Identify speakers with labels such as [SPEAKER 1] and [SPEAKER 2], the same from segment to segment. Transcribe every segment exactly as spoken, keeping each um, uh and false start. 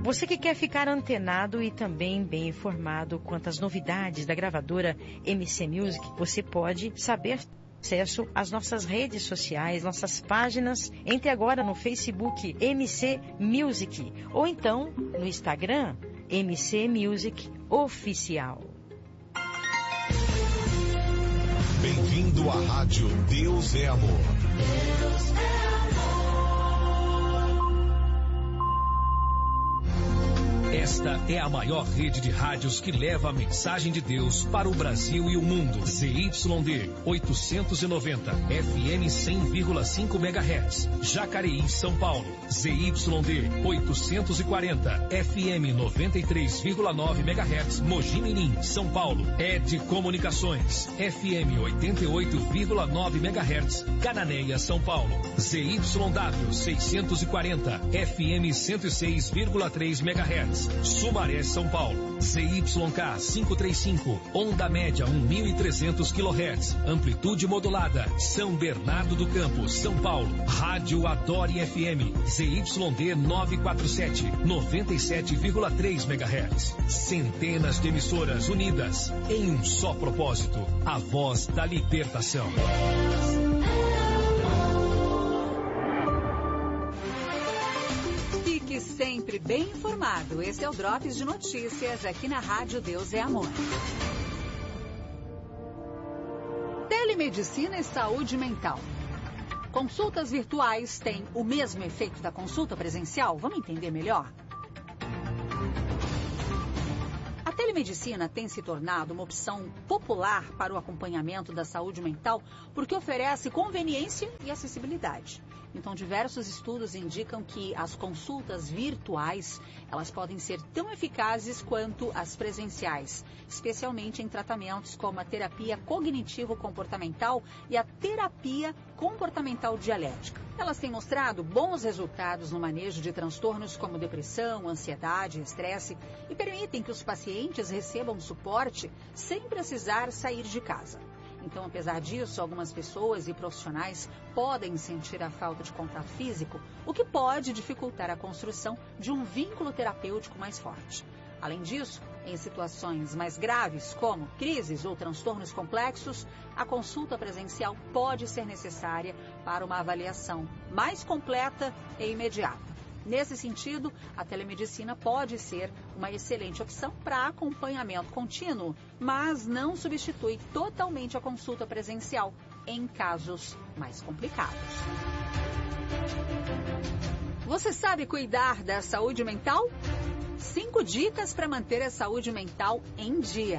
[SPEAKER 1] Você que quer ficar antenado e também bem informado quanto às novidades da gravadora M C Music, você pode saber acesso às nossas redes sociais, nossas páginas. Entre agora no Facebook M C Music ou então no Instagram M C Music Oficial.
[SPEAKER 2] Bem-vindo à Rádio Deus é Amor. Deus é amor.
[SPEAKER 3] Esta é a maior rede de rádios que leva a mensagem de Deus para o Brasil e o mundo. Z Y D oitocentos e noventa, F M cem vírgula cinco megahertz, Jacareí, São Paulo. Z Y D oitocentos e quarenta, F M noventa e três vírgula nove megahertz, Mogi Mirim, São Paulo. Ed Comunicações, F M oitenta e oito vírgula nove megahertz, Cananéia, São Paulo. Z Y W seiscentos e quarenta, F M cento e seis vírgula três megahertz, Sumaré, São Paulo. Z Y K quinhentos e trinta e cinco, onda média mil e trezentos quilohertz, amplitude modulada, São Bernardo do Campo, São Paulo. Rádio Adore F M, Z Y D novecentos e quarenta e sete, noventa e sete vírgula três megahertz. Centenas de emissoras unidas em um só propósito, a voz da libertação.
[SPEAKER 4] Fique sempre bem informado. Esse é o Drops de Notícias aqui na Rádio Deus é Amor. Telemedicina e saúde mental. Consultas virtuais têm o mesmo efeito da consulta presencial? Vamos entender melhor? A telemedicina tem se tornado uma opção popular para o acompanhamento da saúde mental porque oferece conveniência e acessibilidade. Então, diversos estudos indicam que as consultas virtuais, elas podem ser tão eficazes quanto as presenciais, especialmente em tratamentos como a terapia cognitivo-comportamental e a terapia comportamental dialética. Elas têm mostrado bons resultados no manejo de transtornos como depressão, ansiedade, estresse e permitem que os pacientes recebam suporte sem precisar sair de casa. Então, apesar disso, algumas pessoas e profissionais podem sentir a falta de contato físico, o que pode dificultar a construção de um vínculo terapêutico mais forte. Além disso, em situações mais graves, como crises ou transtornos complexos, a consulta presencial pode ser necessária para uma avaliação mais completa e imediata. Nesse sentido, a telemedicina pode ser uma excelente opção para acompanhamento contínuo, mas não substitui totalmente a consulta presencial em casos mais complicados. Você sabe cuidar da saúde mental? Cinco dicas para manter a saúde mental em dia.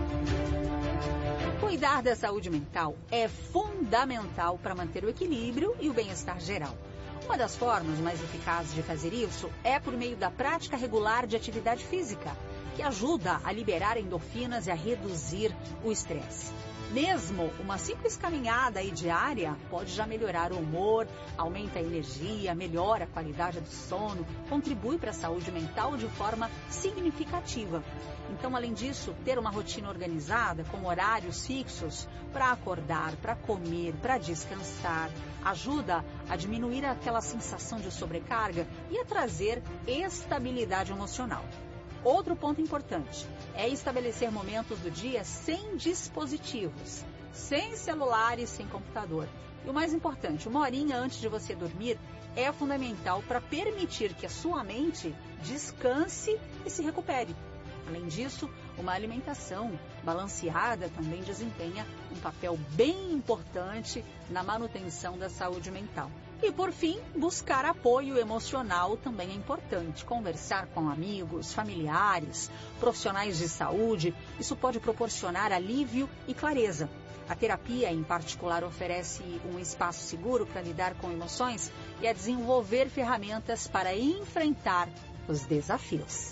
[SPEAKER 4] Cuidar da saúde mental é fundamental para manter o equilíbrio e o bem-estar geral. Uma das formas mais eficazes de fazer isso é por meio da prática regular de atividade física, que ajuda a liberar endorfinas e a reduzir o estresse. Mesmo uma simples caminhada aí diária pode já melhorar o humor, aumenta a energia, melhora a qualidade do sono, contribui para a saúde mental de forma significativa. Então, além disso, ter uma rotina organizada, com horários fixos para acordar, para comer, para descansar, ajuda a diminuir aquela sensação de sobrecarga e a trazer estabilidade emocional. Outro ponto importante é estabelecer momentos do dia sem dispositivos, sem celular e sem computador. E o mais importante, uma horinha antes de você dormir é fundamental para permitir que a sua mente descanse e se recupere. Além disso, uma alimentação balanceada também desempenha um papel bem importante na manutenção da saúde mental. E, por fim, buscar apoio emocional também é importante. Conversar com amigos, familiares, profissionais de saúde, isso pode proporcionar alívio e clareza. A terapia, em particular, oferece um espaço seguro para lidar com emoções e a desenvolver ferramentas para enfrentar os desafios.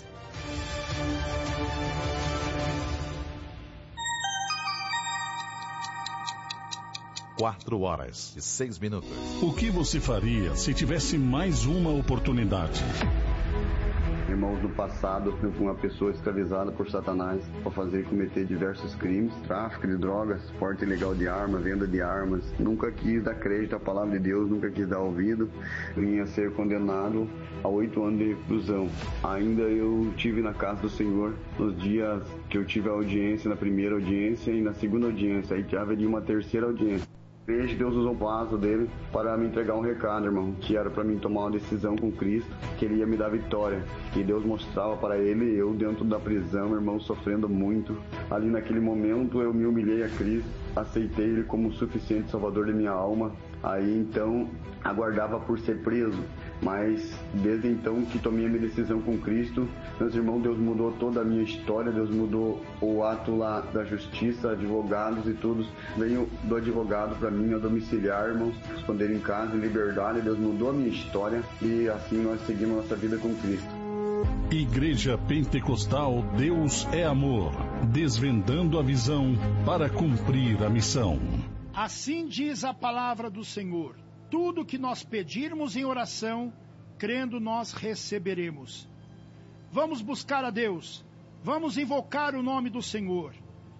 [SPEAKER 2] Quatro horas e seis minutos.
[SPEAKER 5] O que você faria se tivesse mais uma oportunidade? Irmãos, no passado eu fui uma pessoa escravizada por Satanás para fazer e cometer diversos crimes, tráfico de drogas, porte ilegal de arma, venda de armas. Nunca quis dar crédito à palavra de Deus, nunca quis dar ouvido. Vinha a ser condenado a oito anos de reclusão. Ainda eu tive na casa do Senhor nos dias que eu tive a audiência, na primeira audiência e na segunda audiência. Aí que haveria uma terceira audiência. Deus usou o vaso dele para me entregar um recado, irmão, que era para mim tomar uma decisão com Cristo, que ele ia me dar vitória. E Deus mostrava para ele, eu dentro da prisão, irmão, sofrendo muito. Ali naquele momento eu me humilhei a Cristo, aceitei ele como o suficiente salvador de minha alma. Aí então aguardava por ser preso, mas desde então que tomei a minha decisão com Cristo, meus irmãos, Deus mudou toda a minha história, Deus mudou o ato lá da justiça, advogados e tudo, veio do advogado para mim, a domiciliar, irmãos, responder em casa, em liberdade. Deus mudou a minha história e assim nós seguimos nossa vida com Cristo.
[SPEAKER 2] Igreja Pentecostal Deus é Amor, desvendando a visão para cumprir a missão.
[SPEAKER 6] Assim diz a palavra do Senhor: tudo que nós pedirmos em oração, crendo nós receberemos. Vamos buscar a Deus, vamos invocar o nome do Senhor.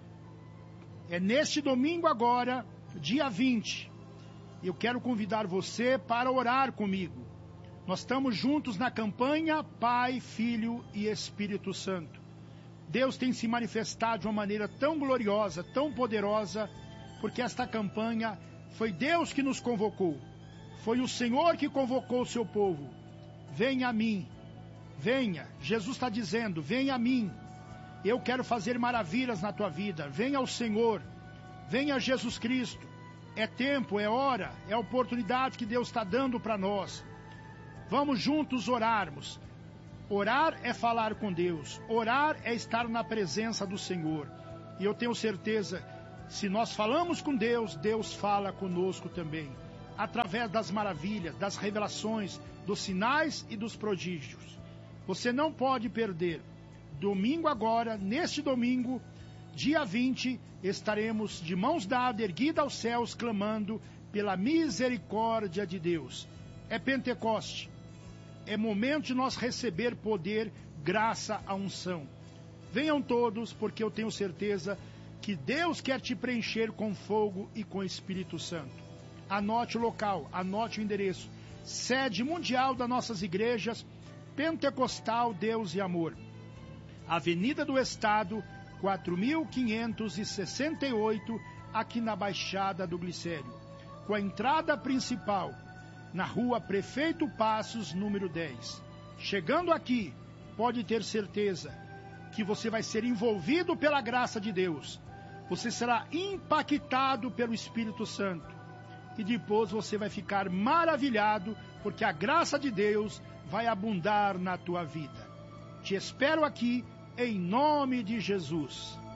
[SPEAKER 6] É neste domingo agora, dia vinte, eu quero convidar você para orar comigo. Nós estamos juntos na campanha Pai, Filho e Espírito Santo. Deus tem se manifestado de uma maneira tão gloriosa, tão poderosa, porque esta campanha foi Deus que nos convocou. Foi o Senhor que convocou o seu povo. Venha a mim, venha. Jesus está dizendo, venha a mim. Eu quero fazer maravilhas na tua vida. Venha ao Senhor, venha a Jesus Cristo. É tempo, é hora, é a oportunidade que Deus está dando para nós. Vamos juntos orarmos. Orar é falar com Deus. Orar é estar na presença do Senhor. E eu tenho certeza, se nós falamos com Deus, Deus fala conosco também. Através das maravilhas, das revelações, dos sinais e dos prodígios. Você não pode perder. Domingo agora, neste domingo, dia vinte, estaremos de mãos dadas, erguidas aos céus, clamando pela misericórdia de Deus. É Pentecoste. É momento de nós receber poder, graça à unção. Venham todos, porque eu tenho certeza que Deus quer te preencher com fogo e com Espírito Santo. Anote o local, anote o endereço. Sede mundial das nossas igrejas, Pentecostal Deus e Amor. Avenida do Estado, quatro mil quinhentos e sessenta e oito, aqui na Baixada do Glicério. Com a entrada principal, na rua Prefeito Passos, número dez. Chegando aqui, pode ter certeza que você vai ser envolvido pela graça de Deus. Você será impactado pelo Espírito Santo. E depois você vai ficar maravilhado, porque a graça de Deus vai abundar na tua vida. Te espero aqui, em nome de Jesus.